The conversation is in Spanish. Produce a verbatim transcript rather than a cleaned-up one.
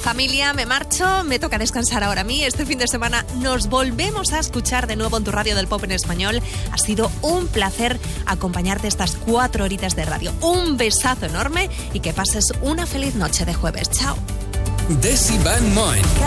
Familia, me marcho, me toca descansar ahora a mí. Este fin de semana nos volvemos a escuchar de nuevo en tu radio del pop en español. Ha sido un placer acompañarte estas cuatro horitas de radio. Un besazo enorme y que pases una feliz noche de jueves. Chao. Desi Van Moen.